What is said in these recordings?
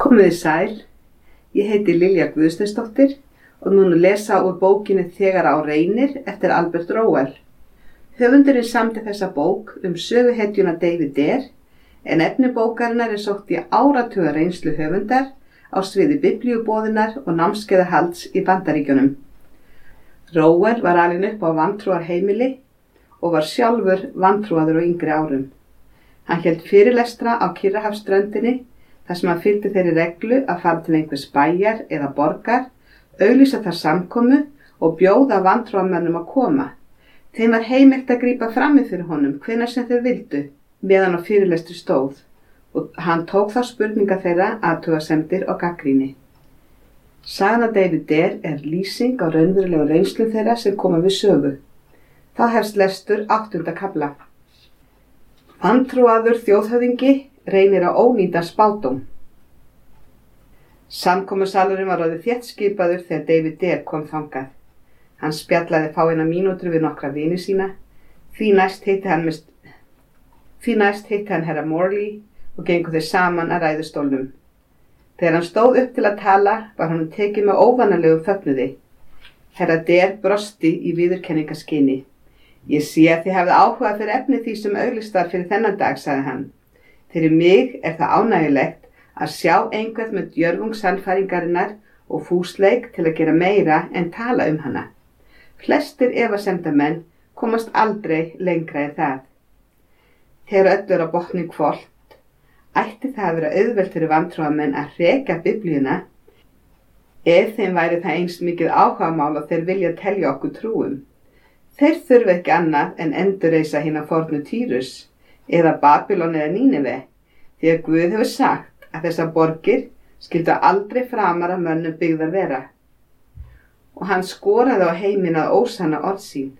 Komiði sæl, ég heiti Lilja Guðsteinsdóttir og mun lesa úr bókinni Þegar á reynir eftir Albert Rowell. Höfundurinn samdi þessa bók söguhetjuna David Dare, en efni bókarinnar sótt í áratuga reynslu höfundar á sviði biblíuboðunar og námskeiðahalds í Bandaríkjunum. Rowell var alinn upp á vantrúarheimili og var sjálfur vantrúaður á yngri árum. Hann hélt fyrirlestra á Kyrrahafsströndinni þar sem hann fylgdi þeirri reglu að fara til einhvers bæjar eða borgar, auglýsa þar samkomu og bjóða vantrúarmönnum að koma. Þeim var heimilt að grípa frammi fyrir honum hvenær sem þeir vildu, meðan á fyrirlestri stóð, og hann tók þá spurninga þeirra, athugasemdir og gagnrýni. Sagan David Dare lýsing á raunverulegu reynslu þeirra sem koma við sögu. Þá hefst lestur 8. kafla. Vantrúaður þjóðhöfðingi reynir á ónýtan spádóm. Samkomusalurinn var orðið þéttskipaður þegar David Dare kom þangað. Hann spjallaði fáeina mínútur við nokkra vini sína, því næst hitti hann herra Morley og gengu þeir saman að ræðustólnum. Þegar hann stóð upp til að tala var honum tekið með óvanalegum fögnuði. Herra Dare brosti í viðurkenningaskyni. Ég sé að þið hafið áhuga fyrir efni því sem auglýst var fyrir þennan dag, sagði hann. Fyrir mig það ánægjulegt að sjá einhvern með djörfung sannfæringarinnar og fúsleik til að gera meira en tala hana. Flestir efasemdamenn komast aldrei lengra en það. Þegar öllu á botni hvolft, ætti það að vera auðvelt fyrir vantrúarmenn að hrekja Biblíuna ef þeim væri það eins mikið áhugamál og þeir vilja telja okkur trúum. Þeir þurfa ekki annað en endurreisa hina fornu Týrus eða Babylon eða Nínive, því að Guð hefur sagt að þessar borgir skyldu aldrei framar af mönnum byggðar vera. Og hann skoraði á heiminn að ósanna orð sín.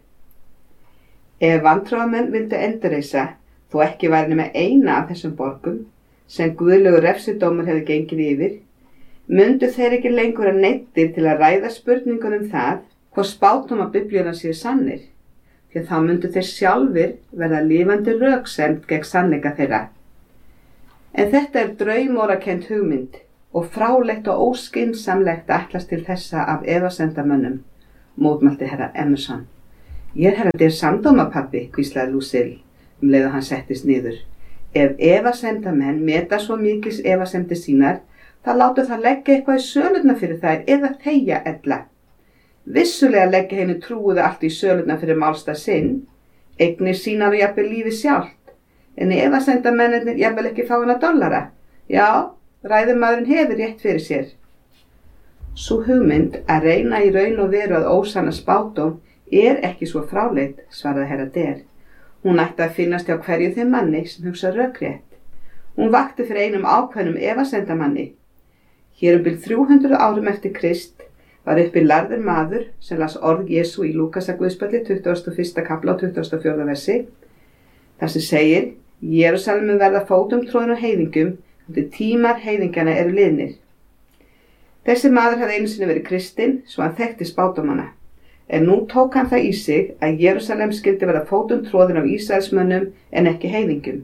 Ef vantrúarmenn vildu endurreisa, þó ekki væri nema eina af þessum borgum, sem guðlegur refsidómur hefði gengið yfir, mundu þeir ekki lengur að neyddir til að ræða spurningunum það hvort spádómar Biblíunnar séu sannir, því að þá mundu þeir sjálfir verða lifandi röksemd gegn sannleika þeirra. En þetta draumórakennd hugmynd og frálegt og óskynsamlegt að ætlast til þessa af efasemdamönnum, mótmælti herra Emerson. Ég herra Dare samdóma, pabbi, hvíslaði Lucille leið og hann settist niður. Ef efasemdamenn meta svo mikils efasemdir sínar, þá láta það leggja eitthvað í sölurnar fyrir þær eða þegja ella. Vissulega leggja henni trúuðu allt í sölurnar fyrir málstað sinn, eignir sínar og jafnvel lífið sjálft, en efasemdamennirnir jafnvel ekki fáina dollara. Já, ræðumaðurinn hefur rétt fyrir sér. Sú hugmynd að reyna í raun og veru að ósanna spádóm ekki svo fráleit, svaraði herra Dare. Hún ætti að finnast hjá hverju þeim manni sem hugsa rökrétt. Hún vakti fyrir einum ákveðnum efasemdamanni. Hér bil 300 árum eftir Krist var uppi lærður maður sem las orð Jesú í Lúkasarguðspjalli 21. kafla og 24. versi. Þar sem segir, Jerúsalem verða fótum tróðin á heiðingum, þar tímar heiðingjana eru liðnir. Þessi maður hafði einu sinni verið kristinn, svo hann þekkti spádómana. En nú tók hann það í sig að Jerúsalem skyldi verða fótum tróðin af Ísraelsmönnum en ekki heiðingum.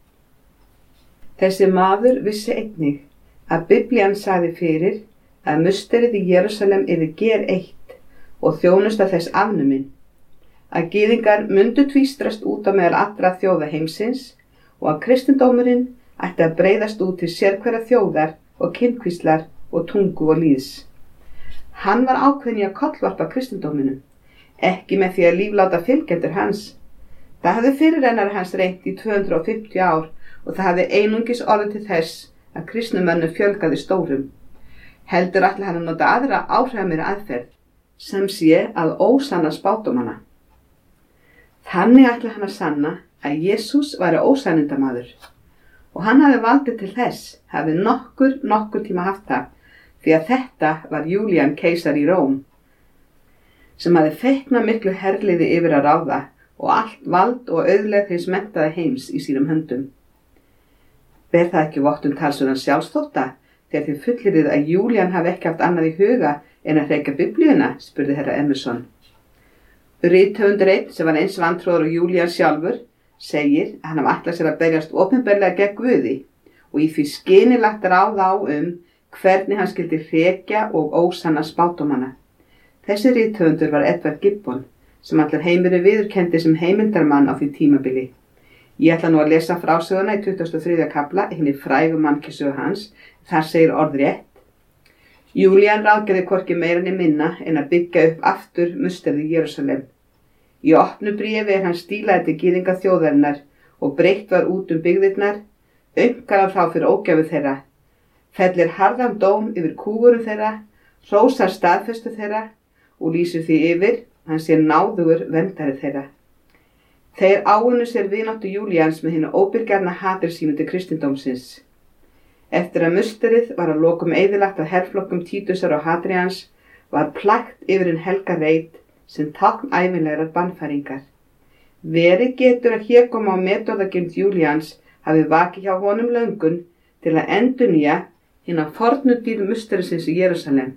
Þessi maður vissi einnig að Biblían sagði fyrir að musterið í Jerúsalem yrði gereitt og þjónusta þess afnumin, að gyðingar mundu tvístrast út á meðal allra þjóða heimsins og að kristindómurinn ætti að breiðast út til sérhverja þjóðar og kynhvíslar og tungu og lýðs. Hann var ákveðinn í að kollvarpa kristindóminum, ekki með því að lífláta fylgjendur hans. Það hafði fyrirrennari hans reynt í 250 ár og það hafði einungis orðið til þess að kristnumönnum fjölgaði stórum. Heldur ætli hann að nota aðra áhrifamiri aðferð, sem sé að ósanna spádómana. Þannig ætli hann að sanna að Jesús væri ósannindamaður og hann hafði valdið til þess, hafði nokkur tíma haft það, því að þetta var Júlían keisari í Róm, sem hafði feiknað miklu herliði yfir að ráða og allt vald og auðlegð hins menntaða heims í sínum höndum. Ber það ekki vott talsverðan sjálfsþótta þegar þið fullyrðið að Júlían hafi ekki haft annað í huga en að hrekja Biblíuna, spurði herra Emerson. Rithöfundur einn sem var eins vantrúaður og Júlían sjálfur segir að hann hafi ætlað sér að berjast opinberlega gegn Guði og í því skyni lagt ráð á hvernig hann skyldi hrekja og ósanna spádómana. Þessi rithöfundur var Edward Gibbon, sem allir heimurinn viðurkenndi sem heimildarmann á því tímabili. Ég ætla nú að lesa frásöguna í 23. kafla, hinni frægu mannkynssögu hans. Þar segir orðrétt: Júlían ráðgerði hvorki meira né minna en að byggja upp aftur musterið í Jerúsalem. Í opnu bréfi hann stílaði til gyðinga þjóðarinnar og breytt var út byggðirnar, aumkar hann þá fyrir ógæfu þeirra, fellir harðan dóm yfir kúgurum þeirra, hrósar staðfestu þeirra og lýsir því yfir hann sé náðugur verndari þeirra. Þeir áunnu sér vináttu Júlíans með hinu óbirgjarna hatur sínu til kristindómsins. Eftir að musterið var að lokum eyðilagt af herflokkum Títusar og Hadrians, var plægt yfir hinn helga reit sem tákn ævinlegrar bannfæringar. Verið getur að hégóma á metorðagirnd Júlíans hafi vakið hjá honum löngun til að endurnýja hina fornu dýr musterisins í Jerúsalem.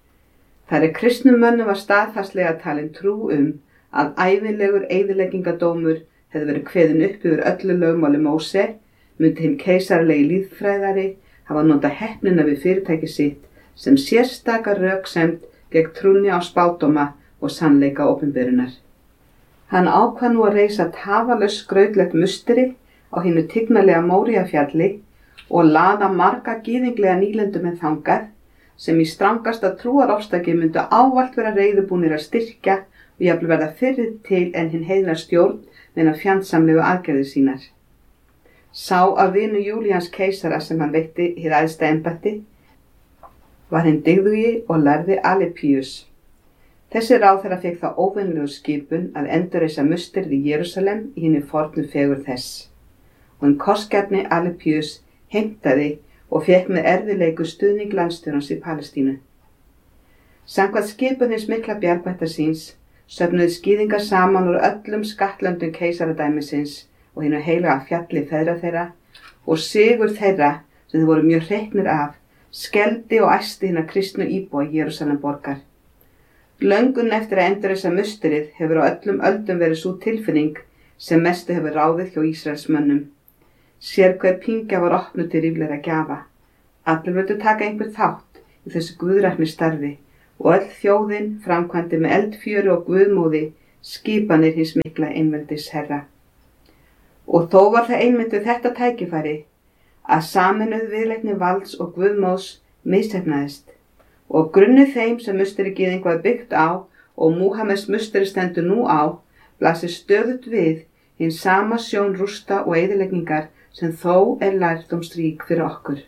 Þar kristnum mönnum var staðfastlega talin trú að ævinlegur eyðileggingadómur hefði verið kveðinn upp yfir öllu lögmáli Móse, myndi hinn keisaralegi lýðfræðari hafa notað heppnina við fyrirtæki sitt sem sérstaka röksemd gegn trúnni á spádóma og sannleika opinberunar. Hann ákvað nú að reisa tafarlaust skrautlegt musteri á hinu tignarlega Móríafjalli og laða marga gyðinglega nýlendumenn þangað sem í strangasta trúarofstaki myndu ávallt vera reiðubúnir að styrkja og jafnvel verða fyrr til en hinn heiðna stjórn meina fjandsamlegu aðgerðir sínar. Sá af vinu Júlíans keisara sem hann veitti hið æðsta embætti var hinn dygðugi og lærði Alypius. Þessi ráðherra fékk þá óvenjulegu skipun að endurreisa musterið í Jerúsalem í hinni fornu fegurð þess. Og hinn kostgjarni Alypius heimtaði og fékk með erfiðleiku stuðning landstjórans í Palestínu. Samkvæmt skipun hins mikla bjargvætta síns söfnuðu gyðingar saman úr öllum skattlöndum keisaradæmisins og hinu heilaga fjalli feðra þeirra, og sigur þeirra sem þeir voru mjög hreyknir af skelfdi og æsti hina kristnu íbúa Jerúsalem borgar. Löngun eftir að endurreisa musterið hefur á öllum öldum verið sú tilfinning sem mestu hefur ráðið hjá Ísraelsmönnum. Sérhver pingja var opnuð til ríflegra gjafa. Allir vildu taka einhver þátt í þessu guðrækni starfi og öll þjóðin framkvæmdi með eldfjöru og guðmóði skipanir hins mikla einveldis herra. Og þó var það einmitt við þetta tækifæri að sameinuð viðleitni valds og guðmóðs misheppnaðist og grunni þeim sem musteri gyðing var byggt á og Múhameðs musteri stendur nú á blasir stöðugt við hinn sama sjón rústa og eyðileggingar sem þó lærdómsrík fyrir okkur.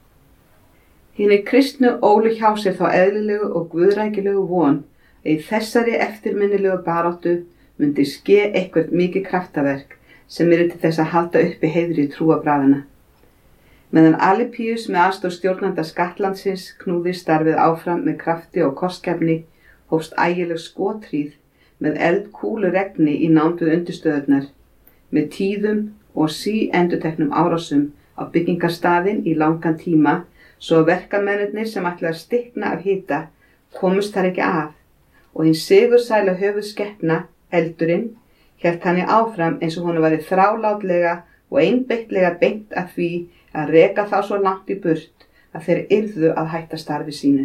Hinir kristnu ólu hjá sér þá eðlilegu og guðrækilegu von að í þessari eftirminnilegu baráttu myndi ske eitthvert mikið kraftaverk sem til þess að halda uppi heiðri trúarbragðanna. Meðan Alypius með aðstoð stjórnanda Skattlandsins knúði starfið áfram með krafti og kostgæfni, hófst ægileg skothríð með eldkúluregni í nánd við undirstöðurnar, með tíðum og endurteknum árásum á byggingarstaðinn í langan tíma, svo að verkamennirnir sem ætlaði að stikna af hita komust þar ekki að, og hinn sigursæla höfuðskepna, eldurinn, hélt hann áfram eins og honum væri þrálátlega og einbeitlega beint að því að reka þá svo langt í burt að þeir yrðu að hætta starfi sínu.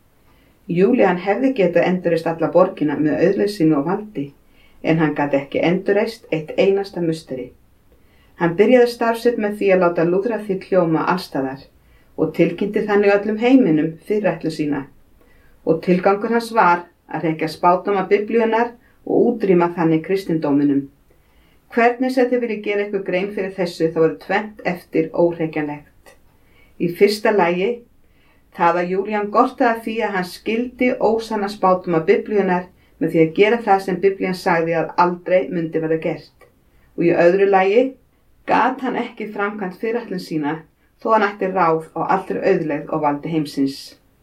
Júlían hefði getað endurreist alla borgina með auðleysinu og valdi, en hann gat ekki endurreist eitt einasta musteri. Hann byrjaði starf sitt með því að láta lúðra því hljóma allstaðar og tilkynnti þannig öllum heiminum fyrirætlu sína. Og tilgangur hans var að rekja spádóma Biblíunnar og útrýma þannig kristindóminum. Hvernig sem þið viljið gera eitthvað grein fyrir þessu þá eru tvennt eftir óhrekjanlegt. Í fyrsta lagi, það að Júlían gortaði því að hann skildi ósanna spádóma Biblíunnar með því að gera það sem Biblían sagði að aldrei myndi verða gert. Og í öðru lagi, gat hann ekki framkvæmt fyrirætlun sína þó hann ætti ráð á allri auðlegð og valdi heimsins.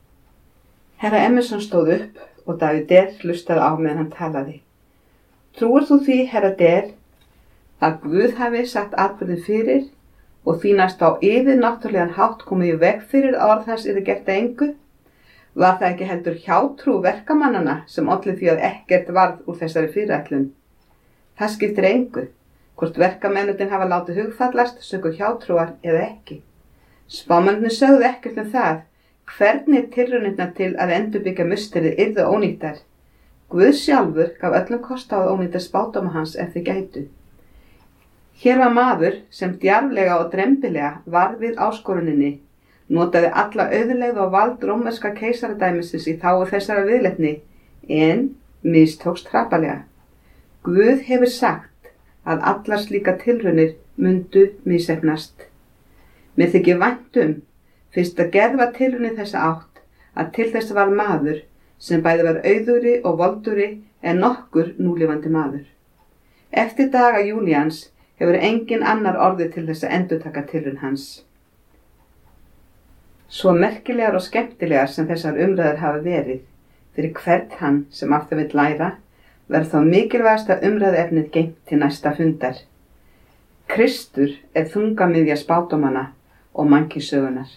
Herra Emerson stóð upp og David Der hlustaði á meðan hann talaði. Trúir þú því, herra Der, að Guð hafi sagt atburðinn fyrir og því næst á yfirnáttúrlegan hátt komið í veg fyrir orð hans yrði gert að engu? Var það ekki heldur hjátrú verkamannanna sem olli því að ekkert varð úr þessari fyrirætlun? Það skiptir engu, hvort verkamennirnir hafa látið hugfallast sökum hjátrúar eða ekki. Spámennirnir sögðu ekkert það, Hvernig tilraunirnar til að endurbyggja musterið yrðu ónýttar? Guð sjálfur gaf öllum kost á að ónýta spádóma hans ef þeir gætu. Hér var maður sem djarflega og drembilega varð við áskoruninni, notaði alla auðlegð og vald rómverska keisaradæmisins í þágu þessara viðleitni, en mistókst hrapalega. Guð hefur sagt að allar slíka tilraunir mundu misheppnast. Mér þykir vænt fyrst að gerð var tilraun í þessa átt, að til þess var maður sem bæði var auðugri og voldugri en nokkur núlifandi maður. Eftir daga Júlíans hefur engin annar orðið til þess að endurtaka tilraun hans. Svo merkilegar og skemmtilegar sem þessar umræður hafa verið, fyrir hvern hann sem aftur vill læra, verður þá mikilvægasta umræðuefnið geymt til næsta fundar. Kristur er þungamiðja spádómanna og mannkynssögunnar.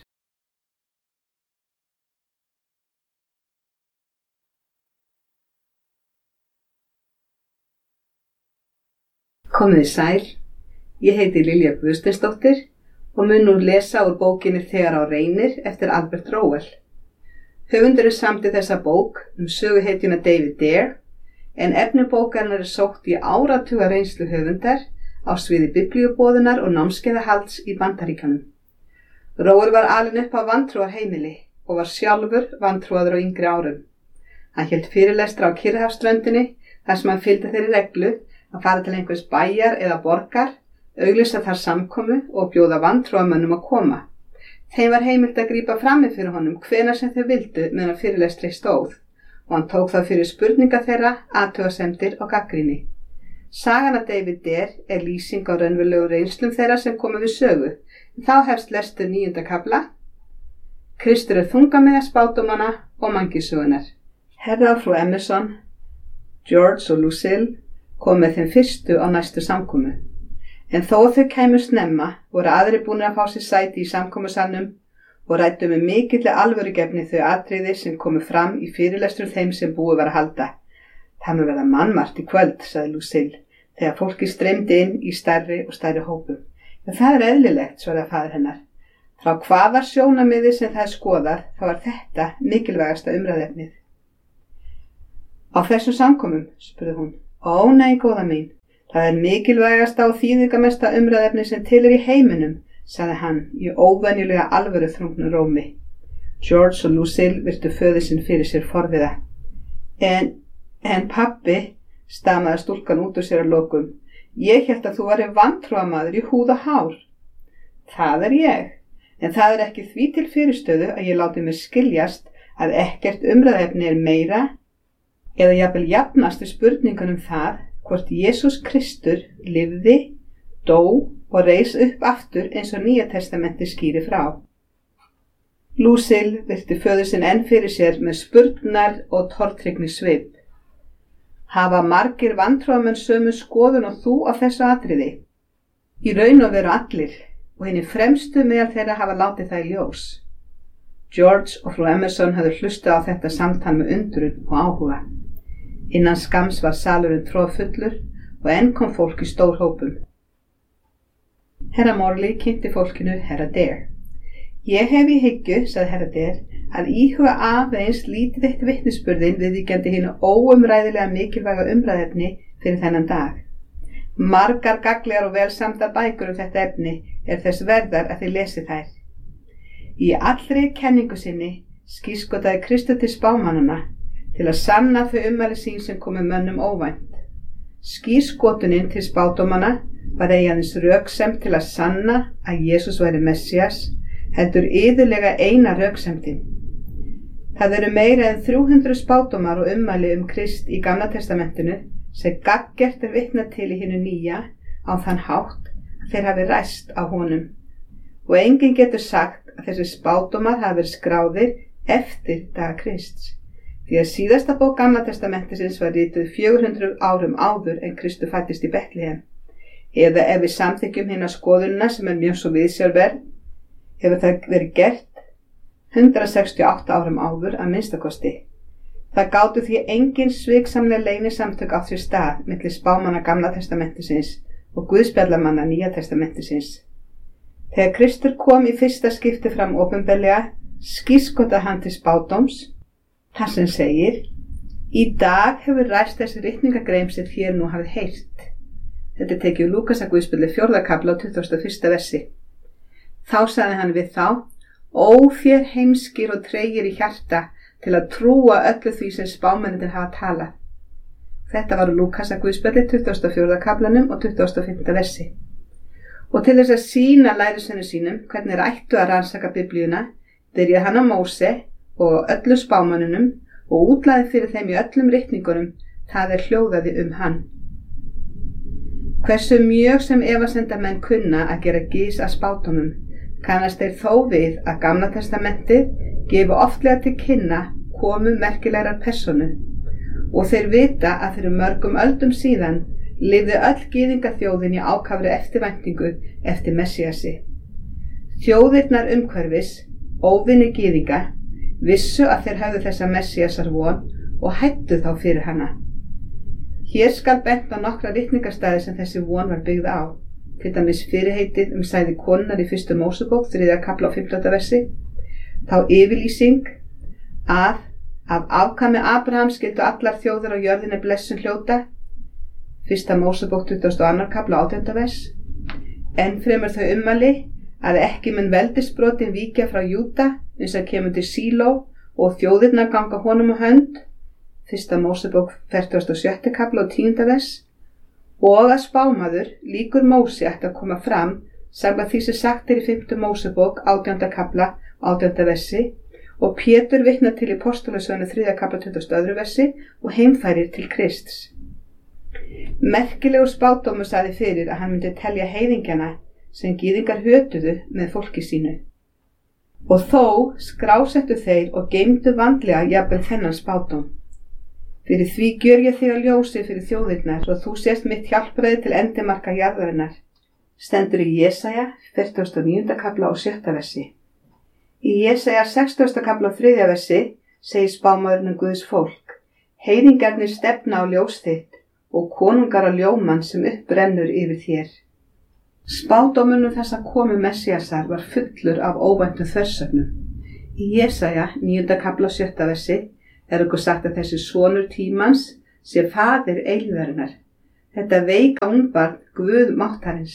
Komiði sæl, ég heiti Lilja Guðsteinsdóttir og mun nú lesa úr bókinni Þegar á reynir eftir Albert Rowell. Höfundurinn samdi þessa bók söguhetjuna David Dare, en efni bókarinnar er sótt í áratuga reynslu höfundar á sviði biblíuboðunar og námskeiðahalds í Bandaríkjunum. Rowell var alinn upp á vantrúarheimili og var sjálfur vantrúaður á yngri árum. Hann hélt fyrirlestra á Kyrrahafsströndinni þar sem hann fylgdi þeirri reglu að fara til einhvers bæjar eða borgar, auglýsa þar samkomu og bjóða vantrúarmönnum að koma. Þeim var heimilt að grípa frammi fyrir honum hvenær sem þau vildu meðan fyrirlestri stóð og hann tók það fyrir spurninga þeirra, athugasemdir og gagnrýni. Sagan af David Dare er lýsing á raunverulegu reynslum þeirra sem komu við sögu. Þá hefst lestur 9. kafla. Kristur er þungamiðja spádómanna og mannkynssögunnar. Herra og frú Emerson, George og Lucille kom með þeim fyrstu á næstu samkomu. En þó þau kæmu snemma voru aðrir búnir að fá sér sæti í samkomusalnum og ræddu með mikilli alvörugefni þau atriði sem komu fram í fyrirlestrum þeim sem búið var að halda. Það mun verða mannmargt í kvöld, sagði Lucille, þegar fólki streymdi inn í stærri og stærri hópum. En það er eðlilegt, svaraði faðir hennar. Frá hvaða sjónarmiði sem það er skoðað, þá var þetta mikilvægasta umræðefnið. Á þessum samkomum, spurði hún. Ó nei, góða mín, það er mikilvægasta og þýðingamesta umræðefni sem til í heiminum, sagði hann í óvenjulega alvöru þrungnu rómi. George og Lucille virtu föður sinn fyrir sér forviða. En pabbi, stamaði stúlkan út úr sér að lokum, ég hélt að þú væri vantrúarmaður í húð og hár. Það er ég, en það er ekki því til fyrirstöðu að ég láti mér skiljast að ekkert umræðefni er meira eða jafnvel jafnast við spurningunum það hvort Jesús Kristur lifði, dó og reis upp aftur eins og Nýja testamenti skýri frá. Lucille virti föður sinn enn fyrir sér með spurnar og tortryggni svip. Hafa margir vantrúarmenn sömu skoðun og þú á þessu atriði? Í raun og veru allir, og hinni fremstu meðal þeirra hafa látið það í ljós. George og frú Emerson hafðu hlustað á þetta samtal með undrun og áhuga. Innan skams var salurinn troðfullur og enn kom fólk í stór hópum. Herra Morley kynnti fólkinu Herra Dare. Ég hef í hyggju, sagði Herra Dare, að íhuga aðeins lítið eitt vitnisburðin viðvíkjandi hinu óumræðilega mikilvæga umræðefni fyrir þennan dag. Margar gagnlegar og vel samdar bækur þetta efni er þess verðar að þið lesi þær. Í allri kenningu sinni skírskotaði Kristur til spámannanna til að sanna þau ummæli sín sem komu mönnum óvænt. Skírskotunin til spádómanna var eiginlega röksemd til að sanna að Jesús væri Messias, heldur iðulega eina röksemdin. Það eru meira en 300 spádómar og ummæli Krist í Gamla testamentinu sem gagngert er vitnað til í hinu nýja á þann hátt að þeir hafi ræst á honum. Og enginn getur sagt að þessi spádómar hafi verið skráðir eftir daga Krists. Því að síðasta bók Gamla testamentisins var rituð 400 árum áður en Kristur fæddist í Betlehem. Eða ef við samþykjum hina skoðunina sem er mjög svo viðsjárverð, hefur það verið gert 168 árum áður að minnstakosti. Það gátu því engin sviksamlega leynisamtök á sér stað milli spámanna Gamla testamentisins og guðspjallamanna Nýja testamentisins. Þegar Kristur kom í fyrsta skipti fram opinberlega, skírskotaði hann til spádóms, þar sem segir: Í dag hefur ræst þessi ritningagrein sem þér nú hafið heyrt. Þetta er tekið úr Lúkasarguðspjalli 4. kafla á 21. versi. Þá sagði hann við þá: Ó þér heimskir og tregir í hjarta til að trúa öllu því sem spámennirnir hafa talað. Þetta var úr Lúkasarguðspjalli 24. kaflanum og 25. versi. Og til þess að sýna lærisveinum sínum hvernig ættu að rannsaka Biblíuna, byrjaði hann á Móse og öllum spámönnunum og útlaði fyrir þeim í öllum ritningunum það hljóðaði hann. Hversu mjög sem efasemdamenn kunna að gera gys að spádómum, kannast þeir þó við að Gamla testamentið gefa oftlega til kynna komu merkilegrar persónu og þeir vita að fyrir mörgum öldum síðan lifði öll gyðingaþjóðin í ákafri eftirvæntingu eftir Messíasi. Þjóðirnar umhverfis, óvinir gyðinga, vissu að þeir höfðu þessa Messíasar von og hættu þá fyrir hana. Hér skal bent á nokkra ritningarstaði sem þessi von var byggð á, til dæmis fyrirheitið sæði konunnar í 1. Mósebók 3. kafla á 15. versi, þá yfirlýsing að af afkvæmi Abrahams skyldu allar þjóðir á jörðinni blessun hljóta, 1. Mósebók 22. kafla 18. vers, enn fremur þau ummæli að ekki mun veldisbrotin víkja frá Júda eins og kemur til Síló og þjóðirnar ganga honum á hönd, 1. Mósebók 47. kafla og 10. vers, og að spámaður líkur Mósi ætti að koma fram samkvæmt því sem sagt í 5. Mósebók 18. kafla 18. versi og Pétur vitnar til í Postulasögunum 3. kafla 22. versi og heimfærir til Krists. Merkilegur spádómur sagði fyrir að hann myndi telja heiðingjana sem gyðingar hötuðu með fólki sínu. Og þó skrásettu þeir og geymdu vandlega jafnvel þennan spádóm. Fyrir því gjör ég þig að ljósi fyrir þjóðirnar og þú sést mitt hjálpræði til endimarka jarðarinnar. Stendur í Jesaja 49. kafla og 7. versi. Í Jesaja 60. kafla og 3. versi segir spámaðurinn Guðs fólk: Heiðingarnir stefna á ljós þitt og konungar á ljóman sem upprennur yfir þér. Spádómunum þess að komu Messíasar var fullur af óvæntum þversögnum. Í Jesaja 9. kafla 7. versi er okkur sagt að þessi sonur tímans sé faðir eilíðarinnar, þetta veika ungbarn Guð máttarins.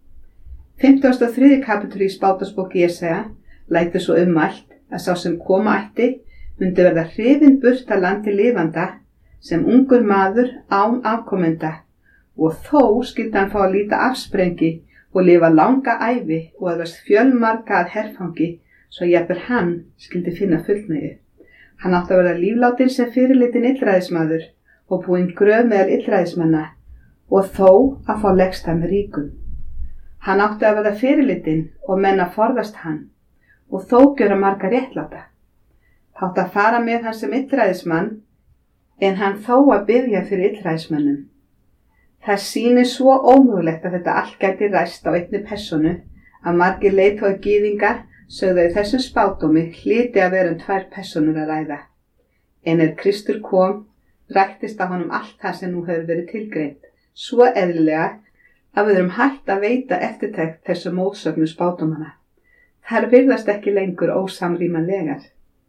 53. kapítuli í spádómsbók Jesaja lætur svo ummælt að sá sem koma ætti myndi verða hrifinn burt af landi lifanda sem ungur maður án afkomenda og þó skyldi hann fá að líta afsprengi og lifa langa ævi og að verðast fjölmarga að herfangi svo jafnvel hann skyldi finna fullnægju. Hann átti að verða líflátin sem fyrirlitin illræðismaður og búinn gröf meðal illræðismanna og þó að fá legsta með ríkum. Hann átti að verða fyrirlitin og menn að forðast hann og þó gjöra marga réttláta. Það átti að fara með hann sem illræðismann en hann þó að biðja fyrir illræðismönnum. Það sýnir svo ómögulegt að þetta allt gæti ræst á einni persónu að margir leiðtogar gyðinga sögðu að í þessum spádómi hlyti að vera 2 persónur að ræða. En Kristur kom, ræktist á honum allt það sem nú hefur verið tilgreint, svo eðlilega að við erum hætt að veita eftirtekt þessu mótsögnu spádómana. Þær virðast ekki lengur ósamrýmanlegar.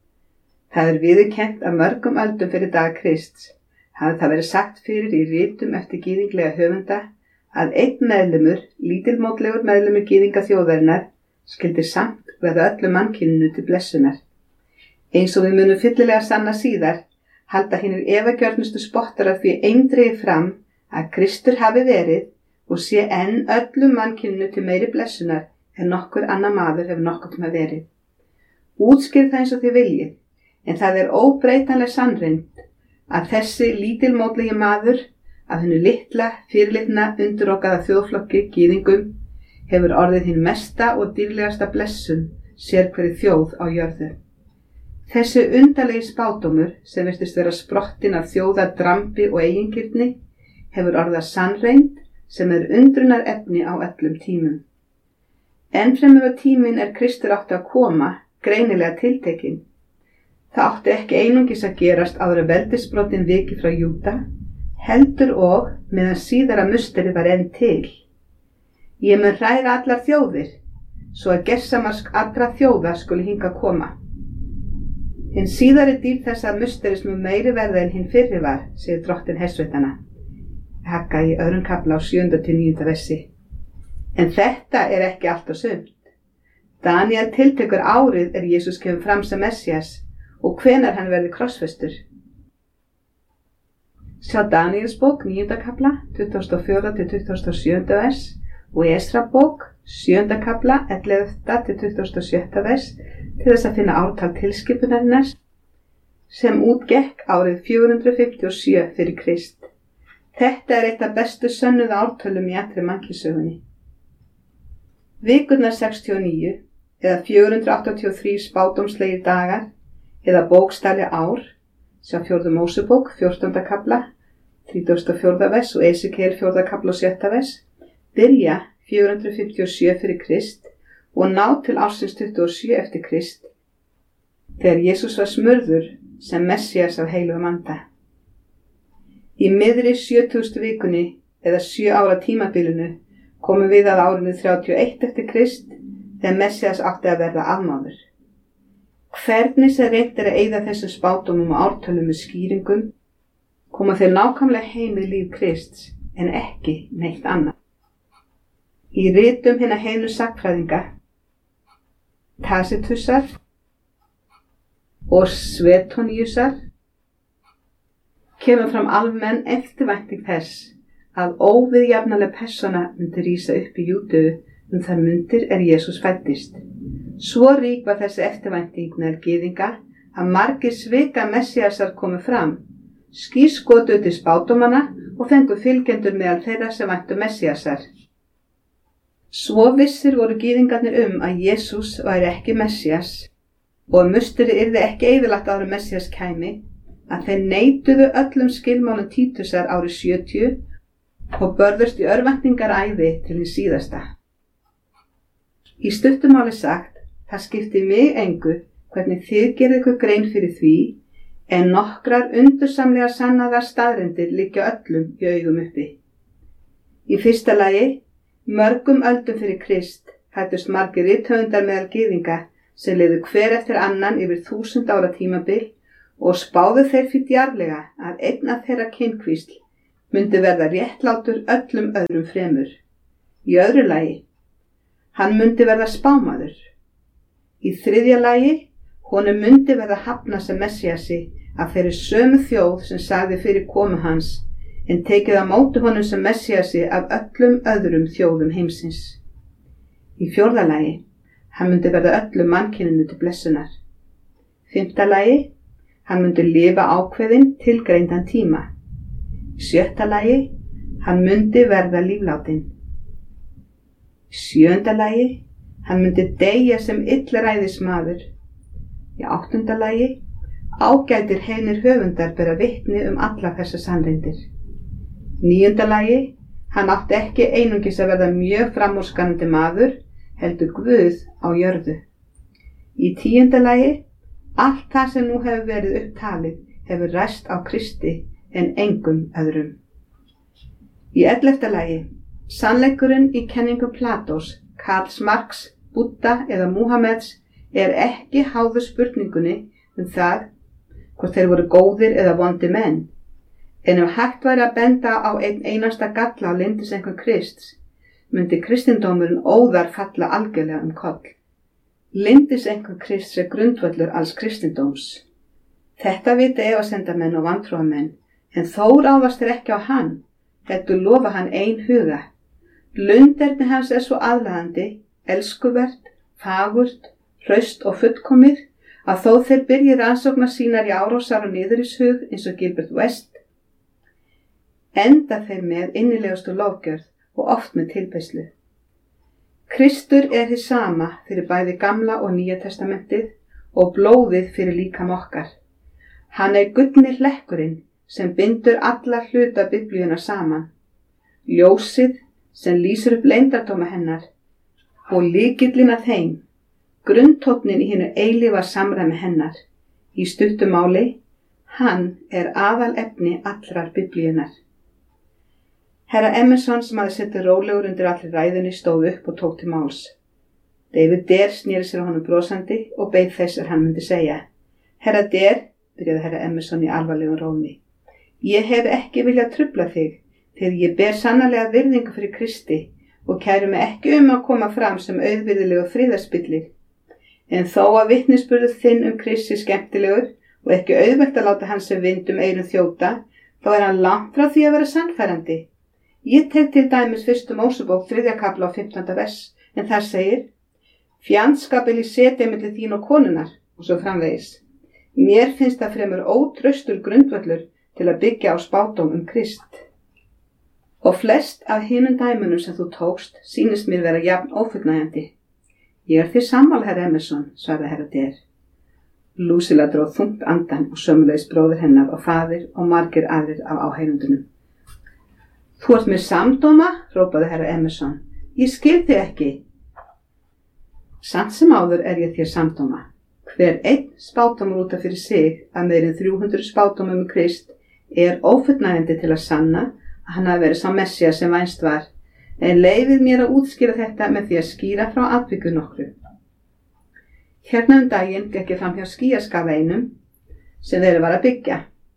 Það er viðurkennt að mörgum öldum fyrir dag Krists hafði það verið sagt fyrir í ritum eftir gyðinglega höfunda að einn meðlimur, lítilmótlegur meðlimur gyðinga þjóðarinnar, skyldi samt verða öllu mannkyninu til blessunar. Eins og við munum fyllilega sanna síðar, halda hinir efagjörnustu spottarar því eindregið fram að Kristur hafi verið og sé enn öllu mannkyninu til meiri blessunar en nokkur annar maður hefur nokkuð tíma verið. Útskýrið það eins og þið viljið, en það er óbreytanleg sannreynd að þessi lítilmótlegi maður af hennu litla, fyrirlitna, undirokaða þjóðflokki gyðingum hefur orðið hinn mesta og dýrlegasta blessun sérhverri þjóð á jörðu. Þessi undarlegi spádómur sem virtist vera sprottin af þjóðardrambi og eigingirni hefur orðið sannreynd sem er undrunar efni á öllum tímum. Ennfremur á tíminn Kristur átti að koma, greinilega tiltekinn. Það átti ekki einungis að gerast áður að veldisbrotin viki frá Júda, heldur og meðan síðara musteri var enn til. Ég mun hræra allar þjóðir, svo að gersamarsk allra þjóða skuli hingað koma. Hinn síðari dýr þessa musteris mun meiri verða en hinn fyrri var, segir drottinn hersveitanna. Hagga í 2. kafla á 7. til 9. versi. En þetta er ekki allt og sumt. Daniel tiltekur árið er Jesús kemur fram sem Messias og hvenær hann verði krossfestur. Sjá Daniels bók 9. kafla 24. til 27. vers og Esra bók 7. kafla 11. til 27. vers til þess að finna ártal tilskipunarinnar sem útgekk árið 457 fyrir Krist. Þetta er eitt af bestu sönnuðu ártölum í allri mannkynssögunni. Vikurnar 69 eða 483 spádómslegir dagar eða bókstafleg ár, sjá 4. Mósebók 14. kafla 34. vers og Esekiel 4. kafla og 7. vers, byrja 457 fyrir Krist og ná til ársins 27 eftir Krist, þegar Jesús var smurður sem Messias af heilugum anda. Í miðri 70. vikunni eða 7 ára tímabilinu komum við að árinu 31 eftir Krist þegar Messias átti að verða afmáður. Hvernig sem reynt er að eyða þessum spádómum og ártölum með skýringum, koma þeir nákvæmlega heim í líf Krists en ekki neitt annað. Í ritum hinna heinu sagnfræðinga, Tacitusar og Suetoniusar, kemur fram almenn eftirvænting þess að óviðjafnaleg persóna myndi rísa upp í Júdeu þær mundir er Jesús fæddist. Svo rík var þessi eftirvænting meðal gyðinga að margir svika Messiasar komu fram, skírskotuðu til spádómanna og fengu fylgjendur meðal þeirra sem væntu Messiasar. Svo vissir voru gyðingarnir að Jesús væri ekki Messias og að musteri yrði ekki eyðilagt áður Messias kæmi, að þeir neituðu öllum skilmálum Títusar árið 70 og börðust í örvæntingaræði til hins síðasta. Í stuttu máli sagt, það skipti mig engu hvernig þið gerið ykkur grein fyrir því, en nokkrar undursamlega sannaðar staðreyndir liggja öllum í augum uppi. Í fyrsta lagi, mörgum öldum fyrir Krist fæddust margir rithöfundar meðal gyðinga sem liðu hver eftir annan yfir 1000 ára tímabil og spáðu þeir fyrir djarflega að einn af þeirra kynkvísl myndi verða réttlátur öllum öðrum fremur. Í öðru lagi, hann myndi verða spámaður. Í þriðja lagi, honum myndi verða hafna sem Messiasi af þeirri sömu þjóð sem sagði fyrir komu hans, en tekið á móti honum sem Messiasi af öllum öðrum þjóðum heimsins. Í fjórða lagi, hann myndi verða öllum mannkyninu til blessunar. Fimmta lagi, hann myndi lifa ákveðinn tilgreindan tíma. Í sjötta lagi, hann myndi verða líflátin. Í sjöunda lagi, hann myndi deyja sem illræðismaður. Í áttunda lagi, ágætir heiðnir höfundar bera vitni allar þessar sannreyndir. Í níunda lagi, hann átti ekki einungis að verða mjög framúrskarandi maður, heldur Guð á jörðu. Í tíunda lagi, allt það sem nú hefur verið upptalið hefur ræst á Kristi en engum öðrum. Í 11. lagi, sannleikurinn í kenningum Platós, Karls Marx, Búdda eða Múhammeds er ekki háður spurningunni það hvort þeir voru góðir eða vondi menn, en ef hægt væri að benda á einn einasta galla á lyndiseinkum Krists, myndi kristindómurinn óðar falla algjörlega koll. Lyndiseinkum Krists er grundvöllur alls kristindóms. Þetta vita efasemdamenn og vantrúarmenn, en þó ráðast þeir ekki á hann, heldur lofa hann einhuga. Lunderni hans er svo aðlaðandi, elskuvert, fagurt, hraust og fullkomið, að þó þeir byrji rannsóknar sínar í árásar og niðurishug eins og Gilbert West, enda þeir með innilegustu lofgjörð og oft með tilbeiðslu. Kristur er hið sama fyrir bæði gamla og nýja testamentið og blóðið fyrir líkam okkar. Hann er gullni hlekkurinn sem bindur alla hluta Biblíuna saman, ljósið sem lýsir upp leyndardóma hennar og lykillinn að þeim, grunntónnin í hinu eilífa samræmi hennar. Í stuttu máli, hann er aðalefni allrar Biblíunar. Herra Emerson sem hafði setið rólegur undir allri ræðunni stóð upp og tók til máls. David Dare sneri sér á honum brosandi og beið þess hann myndi segja: Herra Der, byrjaði herra Emerson í alvarlegum rómi. Ég hef ekki viljað trufla þig, þegar ég ber sannarlega virðingu fyrir Kristi og kæru mig ekki að koma fram sem auðvirðilegu friðarspillir. En þó að vitnisburður þinn Kristi skemmtilegur og ekki auðvelt að láta hans sem vind eyrum þjóta, þá hann langt frá því að vera sannfærandi. Ég tek til dæmis 1. Mósebók 3. kafla og 15. vers, en þar segir: Fjandskap vil ég setja milli þín og konunnar, og svo framvegis. Mér finnst það fremur ótraustur grundvöllur til að byggja á spádóm Krist. Og flest af hinum dæmunum sem þú tókst sýnist mér vera jafn ófullnægjandi. Ég því sammála, herra Emerson, svaraði herra Der. Lucilla dróð þungt andan og sömuleiðis bróðir hennar og faðir og margir aðrir af áheyrendunum. Þú ert með samdóma, hrópaði herra Emerson. Ég skil þig ekki. Samt sem áður ég þér samdóma. Hver einn spádómur út af fyrir sig af meir en 300 spádómum Krist ófullnægjandi til að sanna að hann hafi verið sá Messía sem vænst var, en leyfið mér að útskýra þetta með því að skýra frá atvikum nokkru. Hérna daginn gekk ég fram hjá skýjaskafa einum sem verið var að byggja.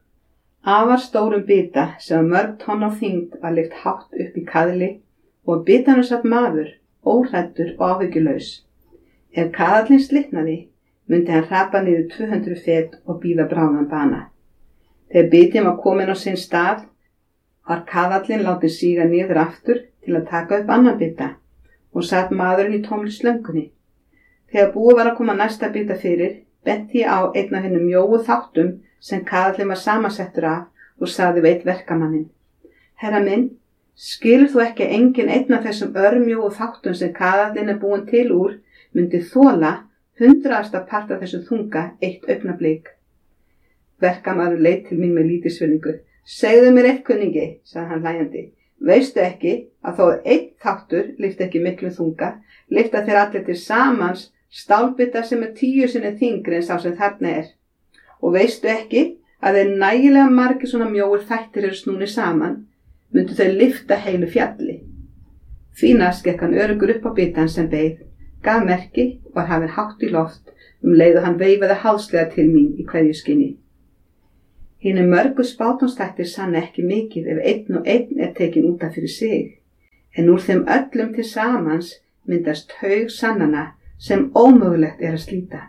Afar stórum bita sem mörg tonn á þyngd var lyft hátt upp í kaðli og bitanum satt maður, óhræddur og áhyggjulaus. Ef kaðallinn slitnaði, myndi hann hrapa niður 200 fet og bíða bráðan bana. Þegar bitin var komin á sinn stað, var kaðallinn látið síga niður aftur til að taka upp annan bita og satt maðurinn í tómri slöngunni. Þegar búið var að koma næsta bita fyrir, benti ég á einn af hennum mjóu þáttum sem kaðallinn var samansettur af og sagði við einn verkamanninn: Herra minn, skilur þú ekki að engin einn af þessum örmjóu þáttum sem kaðallinn búin til úr myndi þola 100. part af þessum þunga eitt augnablik? Verkamaður leit til mín með lítilsvirðingu. Segðu mér eitt, kunningi, sagði hann hlæjandi. Veistu ekki að þó einn þáttur lyfti ekki miklu þunga, lyfta þeir allir til samans stálbita sem 10 sinnum þyngri en sá sem þarna Og veistu ekki að þeir nægilega margir svona mjóir þættir snúnir saman, myndu þau lyfta heilu fjalli. Því næst gekk hann öruggur upp á bitann sem beið, gaf merki og var hafinn hátt í loft leið og hann veifaði háðslega til mín í kveðjuskyni. Hinir mörgu spádómsþættir sanna ekki mikið ef einn og einn tekin út af fyrir sig, en úr þeim öllum til samans myndast haug sannana sem ómögulegt að slíta.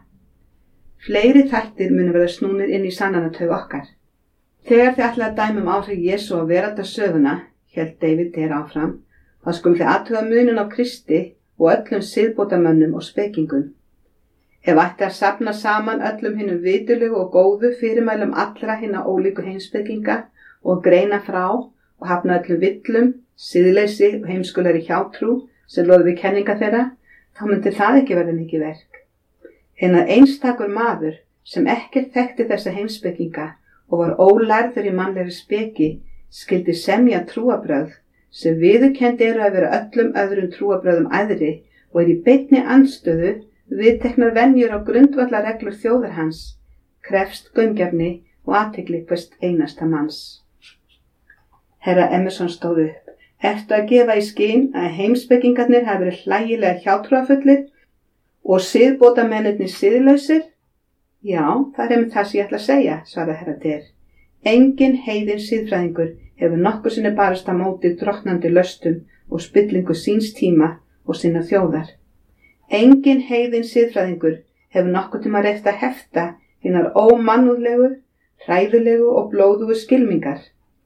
Fleiri þættir munu verða snúnir inn í sannanataug okkar. Þegar þið ætlaði að dæma áhrif Jesú á veraldarsöguna, hélt David Der áfram, þá skulum þið athuga muninn á Kristi og öllum siðbótarmönnum og spekingum. Ef ætti að safna saman öllum hinnum vitulegu og góðu fyrirmælum allra hinna ólíku heimspekinga og greina frá og hafna öllum villum, siðleysi og heimskulegri hjátrú sem loði við kenninga þeirra, þá myndi það ekki verða mikið verk. En að einstakur maður sem ekkert þekkti þessa heimspekinga og var ólærður í mannlegri speki skyldi semja trúarbrögð sem viðurkennd eru að vera öllum öðrum trúarbrögðum æðri og í beinni andstöðu viðteknar venjur á grundvallarreglur þjóðar hans, krefst gaumgæfni og athygli hvers einasta manns. Herra Emerson stóð upp. Ertu að gefa í skyn að heimspekingarnir hafi verið hlægilega hjátrúarfullir og siðbótamennirnir siðlausir? Já, það með það sem ég ætla að segja, svaraði herra Der. Engin heiðinn siðfræðingur hefur nokkur sinni barist á móti drottnandi löstum og spillingu síns tíma og sinna þjóðar. Engin heiðinn siðfræðingur hefur nokkur tíma reynt að hefta hinar ómannúðlegu, hræðilegu og blóðugu skylmingar.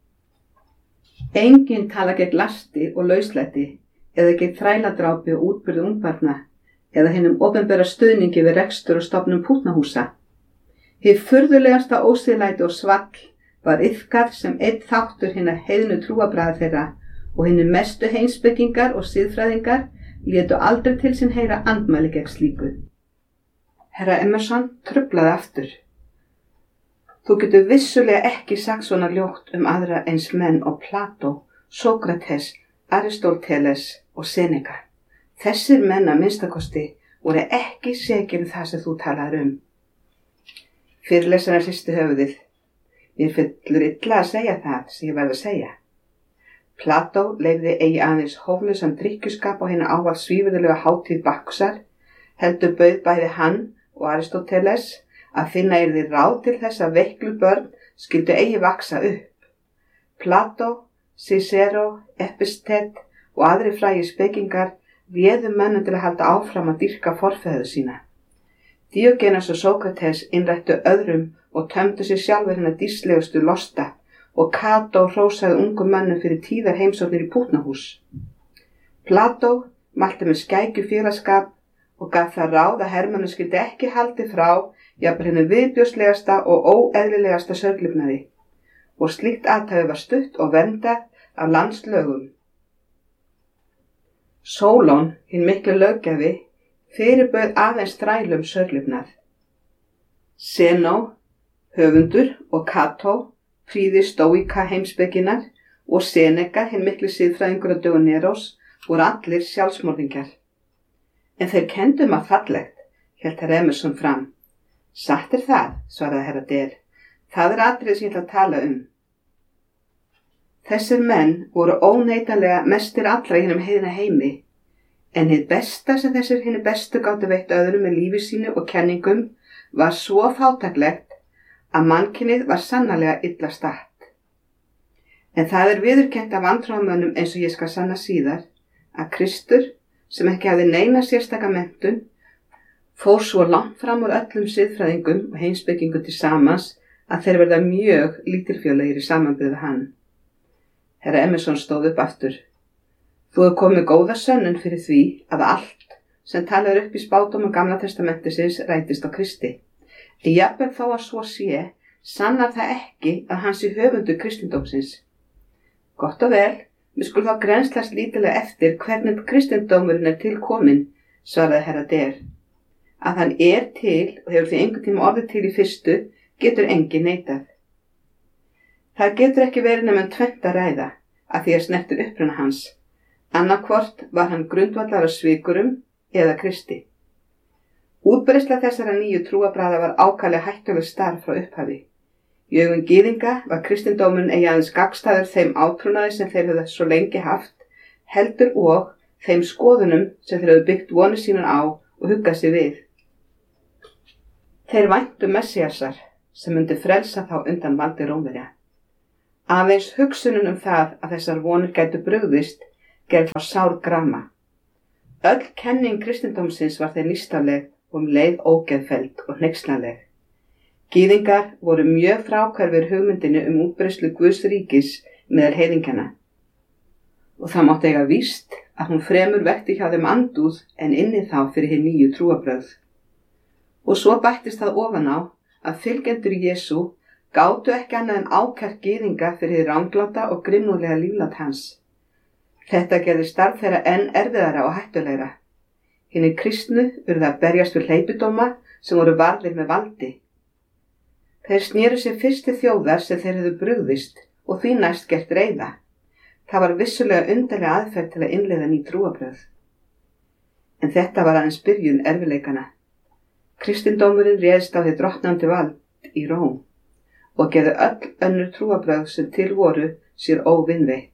Engin tala gegn lasti og lauslæti eða gegn þræladrápi og útburði ungbarna eða hinum opinbera stuðningi við rekstur og stofnun pútnahúsa. Hið furðulegasta ósiðlæti og svall var iðkað sem einn þáttur hinna heiðnu trúarbragða þeirra og hinir mestu heimspekingar og siðfræðingar létu aldrei til sín heyra andmæli gegn slíku. Herra Emerson truflaði aftur. Þú getur vissulega ekki sagt svona ljótt aðra eins menn og Plató, Sókrates, Aristóteles og Seneca. Þessir menn að minnstakosti voru ekki segir það sem þú talaðir Fyrirlesarinn hristi höfuðið. Mér fyllur illa að segja það sem ég verð að segja. Plató leyfði eigi aðeins hóflausan drykkjuskap á hina ávallt svívirðulega hátíð Bakkusar, heldur bauð bæði hann og Aristóteles að finna yrði ráð til þess að veiklu börn skyldu eigi vaksa upp. Plató, Cicero, Epiktet og aðri frægir spekingar réðu mönnum til að halda áfram að dýrka forfeður sína. Díógenes og Sókrates innrættu öðrum og tömdu sér sjálfur hinna dýrslegustu losta og Kató hrósaði ungum mönnum fyrir tíðar heimsóknir í pútnahús. Plató mælti með skækju félagsskap og gaf það ráð að hermönnum skyldi ekki haldið frá jafnvel hinu viðbjóðslegasta og óeðlilegasta sörglifnaði og slíkt athæfi var stutt og verndað af landslögum. Sólón, hinn miklu löggjafi, fyrirbauð aðeins þrælum sörglifnað. Senó, höfundur og Kató, prýði stóíka heimspekinnar og Seneca, hinn miklu siðfræðingur á dögum Nerós, voru allir sjálfsmorðingjar. En þeir kenndu fallegt, hélt herra Emerson fram. Satt það, svaraði herra Der. Það atriði sem ég ætla að tala Þessir menn voru óneitanlega mestir allra í hinum heiðina heimi, en hið besta sem þessir hinni bestu gátu veitt öðrum með lífi sínu og kenningum var svo fátæklegt að mannkynið var sannarlega illa statt. En það viðurkennt af vantrúarmönnum eins og ég skal sanna síðar, að Kristur, sem ekki hafði neina sérstaka menntun, fór svo langt fram úr öllum siðfræðingum og heimspekingum til samans að þeir verða mjög lítilfjörlegir í samanburði við hann. Herra Emerson stóð upp aftur. Þú hefur komið góða sönnun fyrir því að allt sem talað upp í spádómum Gamla testamentisins rætist á Kristi. En jafnvel þó að svo sé, sannar það ekki að hann sé höfundur kristindómsins. Gott og vel, við skulum þá grennslast lítilega eftir hvernig kristindómurinn til kominn, svaraði herra Der. Að hann til og hefur því einhvern tíma orðið til í fyrstu, getur enginn neitað. Það getur ekki verið nema tvennt að ræða, að því að snertir uppruna hans. Annarkvort var hann grundvallar á svikurum eða Kristi. Útbreiðsla þessara nýju trúarbragða var ákaflega hættuleg starf frá upphafi. Í augum gyðinga var kristindómurinn eigi aðeins gagnstæður þeim átrúnaði sem þeir höfðu svo lengi haft, heldur og þeim skoðunum sem þeir höfðu byggt vonir sínar á og huggað sig við. Þeir væntu Messíasar sem myndi frelsa þá undan valdi Rómverja. Aðeins hugsunum það að þessar vonir gætu brugðist gerði þá sár grama. Öll kenning kristindómsins var þeir nýstafleg og leið ógeðfelld og hneykslanleg. Gyðingar voru mjög fráhverfir hugmyndinu útbreiðslu Guðs ríkis meðal heiðingjana. Og það mátti eiga víst að hún fremur vekti hjá þeim andúð en inni þá fyrir hið nýju trúarbrögð. Og svo bættist það ofan á að fylgjendur Jesú gátu ekki annað en ákært gyðinga fyrir hið rangláta og grimmúðlega líflát hans. Þetta gerði starf þeirra enn erfiðara og hættulegra. Hinir kristnu urðu að berjast við hleypidóma sem voru varðir með valdi. Þeir snéru sér fyrst til þjóðar sem þeir höfðu brugðist og því næst gert reiða. Það var vissulega undarleg aðferð til að innleiða ný trúarbrögð. En þetta var aðeins byrjun erfiðleikana. Kristindómurinn réðst á hið drottnandi vald í Róm og gerði öll önnur trúarbrögð sem til voru sér óvinveitt.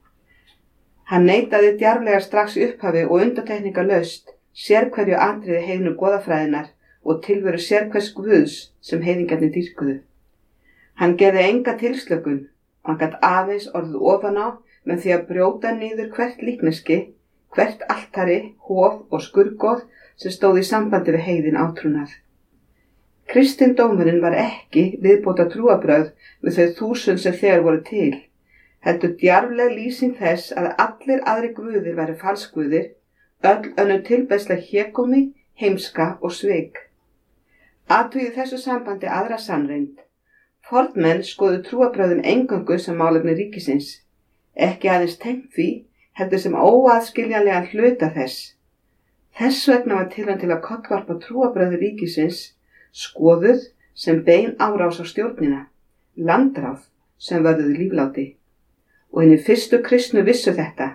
Hann neitaði djarflega strax í upphafi og undantekningarlaust sérhverju atriði heiðnu goðafræðinnar og tilveru sérhvers guðs sem heiðingarnir dýrkuðu. Hann gerði enga tilslökun og hann gat aðeins orðið ofan á með því að brjóta niður hvert líkneski, hvert altari, hof og skurðgoð sem stóð í sambandi við heiðin átrúnað. Kristindómurinn var ekki viðbóta trúarbrögð við þau 1000 sem þegar voru til, heldur djarfleg lýsing þess að allir aðri guðir væru falsguðir, öll önnur tilbeiðsla hégómi, heimska og svik. Athugið þessu sambandi aðra sannreynd. Fornmenn skoðu trúarbrögðin eingöngu sem málefni ríkisins, ekki aðeins tengt því, heldur sem óaðskiljanlegan hluta þess. Þess vegna var tilraun til að kollvarpa trúarbrögði ríkisins skoðuð sem bein árás á stjórnina, landráð sem vörðuðu lífláti. Og hinir fyrstu kristnu vissu þetta.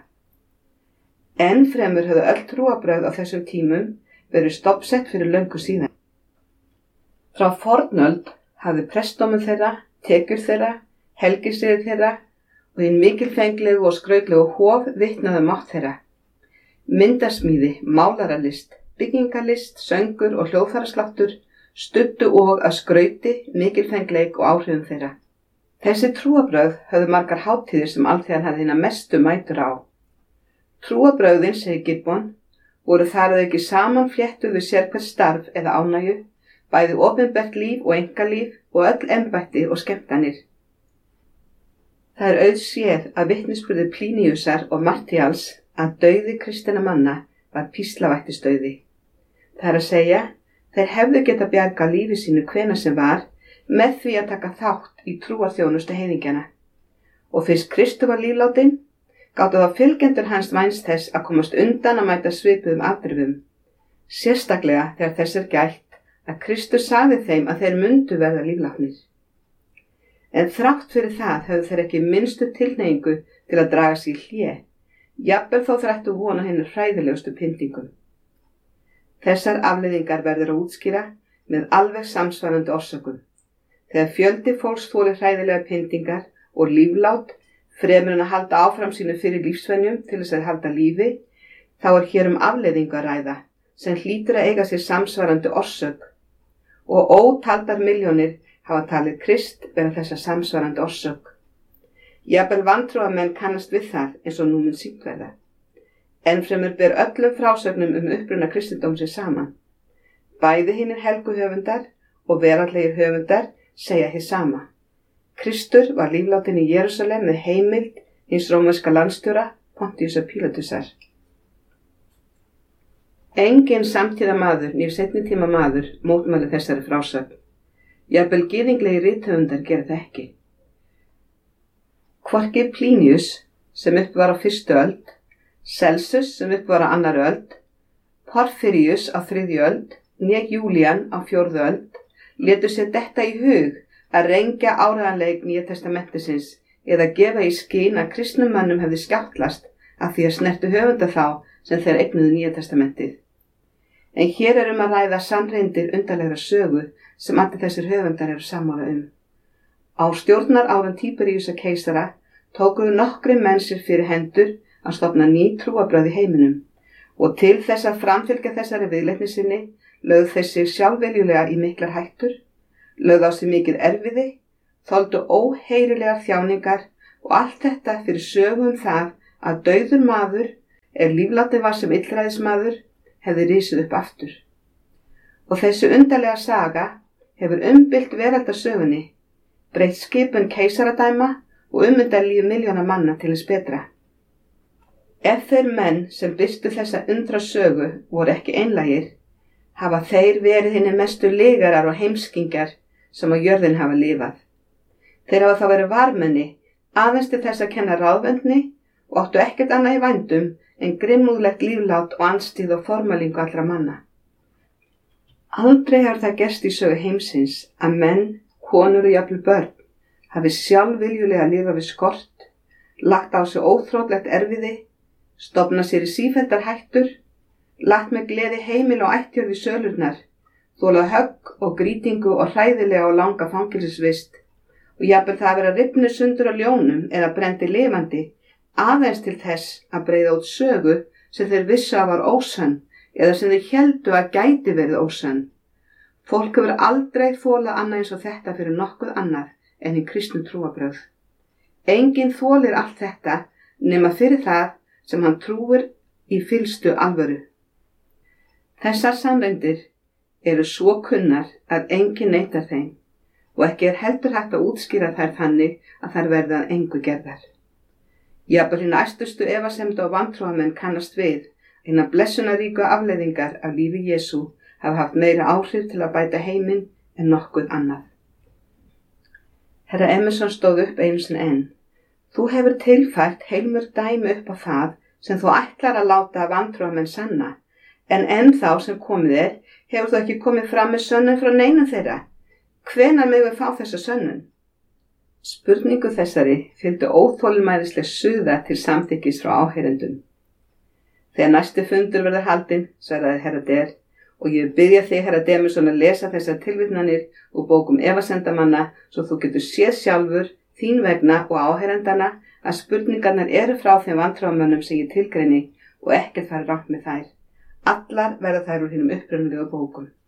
Enn fremur höfðu öll trúarbrögð á þessum tímum verið stoppsett fyrir löngu síðan. Frá fornöld hafði prestdómur þeirra, tekjur þeirra, helgisiðir þeirra og hinn mikilfenglegu og skrautlegu hof vitnaði mátt þeirra. Myndasmíði, málaralist, byggingalist, söngur og hljóðfærasláttur studdu og að skrauti, mikilfengleik og áhrifum þeirra. Þessi trúarbrögð höfðu margar hátíðir sem alþýðan hafði hina mestu mætur á. Trúarbrögðin, segir Gibbon, voru þar að auki samanfléttuð við sérhvert starf eða ánægju, bæði opinbert líf og einkalíf og öll embætti og skemmtanir. Það er auðséð að vitnisburður Plíniusar og Martials að dauði kristinna manna var píslavættisdauði. Það er að segja, þeir hefðu geta bjargað lífi sínu hvenær sem var með því að taka þátt í trúarþjónustu heiðingjana. Og fyrst Kristur var líflátin, gátu þá fylgjendur hans vænst þess að komast undan að mæta svipuðum afbrigðum. Sérstaklega þegar þess er gætt að Kristur sagði þeim að þeir mundu verða líflátnir. En þrátt fyrir það höfðu þeir ekki minnstu tilhneigingu til að draga sig í hlé, jafnvel þó þeir ættu von á hinum hræðilegustu pyndingum. Þessar afleiðingar verður að útskýra með alveg samsvarandi orsökum. Þegar fjöldi fólks þolir hræðilega pyndingar og líflát fremur en að halda áfram sínu fyrir lífsvenjum til þess að halda lífi, þá er hér afleiðingu að ræða sem hlýtur að eiga sér samsvarandi orsök og ótaldar milljónir hafa talið Krist vera þessa samsvarandi orsök. Jafnvel vantrúarmenn kannast við það eins og nú mun sýnt verða. Ennfremur ber öllum frásögnum uppruna kristindómsins saman. Bæði hinir helgu höfundar og veraldlegir höfundar segja hið sama. Kristur var líflátin í Jerúsalem með heimild hins rómverska landstjóra Pontiusar Pílatusar. Enginn samtíða maður né seinni tíma maður mótmælir þessari frásögn. Jafnvel gyðinglegi rithöfundar gera það ekki. Hvorki Plinius, sem upp var á 1. öld, Celsus, sem upp var á 2. öld, Porfirius á 3. öld, né Júlían á 4. öld, létu sér detta í hug að rengja áreiðanleik Nýja testamentisins eða gefa í skyn að kristnum mönnum hefði skjáttlast af því að snertu höfunda þá sem þeir eignuðu Nýja testamentið. En hér er að ræða sannreindir undarlegra sögu sem allir þessir höfundar eru sammála Á stjórnar árum Tíberíusar keisara tókuðu nokkrir menn sér fyrir hendur að stofna ný trúarbrögð í heiminum og til þess að framfylgja þessari viðleitni sinni lögðu þeir sig sjálfviljulega í miklar hættur, lögðu á sig mikið erfiði, þoldu óheyrilegar þjáningar og allt þetta fyrir sögu það að dauður maður, ef líflátin var sem illræðismaður, hefði risið upp aftur. Og þessi undarlega saga hefur umbylt veraldarsögunni, breytt skipun keisaradæma og ummyndað líf milljóna manna til þess betra. Ef þeir menn sem birtu þessa undra sögu voru ekki einlægir, hafa þeir verið hinni mestu lygarar og heimskingjar sem á jörðin hafa lifað. Þeir hafa þá verið varmenni, aðeins til þess að kenna ráðvendni og áttu ekkert annað í vændum en grimmúðlegt líflát og anstíð og formalingu allra manna. Aldrei hefur það gerst í sögu heimsins að menn, konur og jafnvel börn hafi sjálfviljulega lifað við skort, lagt á sig óþrótlegt erfiði, stofnað sér í sífelldar hættur, lagt með gleði heimil og ættjörð í sölurnar, þolað högg og grýtingu og hræðilega og langa fangelsisvist og jafnvel það að vera rifnu sundur á ljónum eða brendi lifandi aðeins til þess að breiða út sögu sem þeir vissu að var ósönn eða sem þeir héldu að gæti verið ósönn. Fólk hefur aldrei þolað annað eins og þetta fyrir nokkuð annað en í kristnu trúarbrögð. Enginn þolir allt þetta nema fyrir það sem hann trúir í fyllstu alvöru. Þessar sannreindir eru svo kunnar að enginn neitar þeim og ekki er heldur hægt að útskýra þær þannig að þær verða að engu gerðar. Jafnvel hina æstustu efasemda og vantrúamenn kannast við hina blessunaríku afleiðingar af lífi Jesú hafa haft meira áhrif til að bæta heiminn en nokkuð annað. Herra Emerson stóð upp einu sinni enn. Þú hefur tilfært heilmörg dæmi upp á það sem þú ætlar að láta vantrúamenn sanna, en ennþá sem komið hefur þú ekki komið fram með sönnun frá neinum þeirra. Hvenær megum við fá þessa sönnun? Spurningu þessari fylgdu óþolinmæðisleg suða til samþykkis frá áheyrendum. Þegar næsti fundur verður haldinn, svaraði Herra Der, og ég biðja þig, Herra Demusson, að lesa þessar tilvitnanir úr bókum efasendamanna svo þú getur séð sjálfur, þín vegna og áheyrendana að spurningarnar eru frá þeim vantrúarmönnum sem ég tilgreini og ekkert fari rangt með þær. Allar verða þær úr hinum upprunalegu bókum.